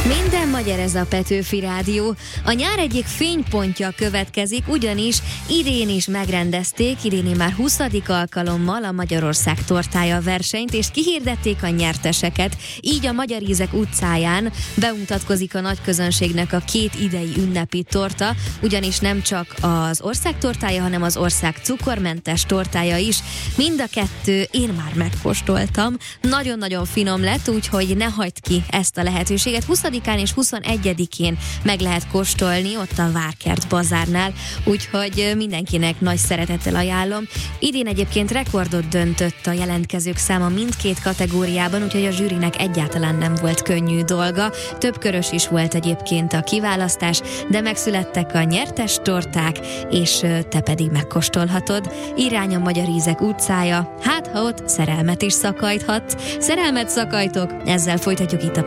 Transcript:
Minden magyar, ez a Petőfi Rádió. A nyár egyik fénypontja következik, ugyanis idén is megrendezték, idéni már 20. alkalommal a Magyarország tortája versenyt, és kihirdették a nyerteseket. Így a Magyar Ízek utcáján bemutatkozik a nagy közönségnek a két idei ünnepi torta, ugyanis nem csak az ország tortája, hanem az ország cukormentes tortája is. Mind a kettő én már megkóstoltam. Nagyon-nagyon finom lett, úgyhogy ne hagyd ki ezt a lehetőséget. 20-án és 21-én meg lehet kóstolni ott a Várkert bazárnál, úgyhogy mindenkinek nagy szeretettel ajánlom. Idén egyébként rekordot döntött a jelentkezők száma mindkét kategóriában, úgyhogy a zsűrinek egyáltalán nem volt könnyű dolga. Több körös is volt egyébként a kiválasztás, de megszülettek a nyertes torták, és te pedig megkóstolhatod. Irány a Magyar Ízek utcája, hát ha ott szerelmet is szakajthat. Szerelmet szakajtok, ezzel folytatjuk itt a